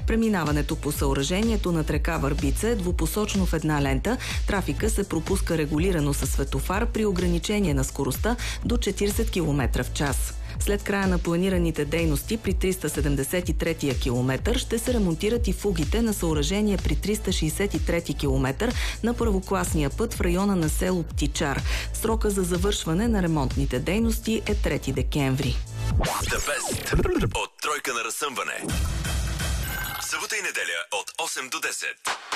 Преминаването по съоръжението над река Върбица е двупосочно в една лента. Трафика се пропуска регулирано със светофар при ограничение на скоростта до 40 км в час. След края на планираните дейности при 373-я километър ще се ремонтират и фугите на съоръжение при 363-ти километър на първокласния път в района на село Птичар. Срока за завършване на ремонтните дейности е 3 декември. The Best от тройка на разсъмване. Събота и неделя от 8 до 10.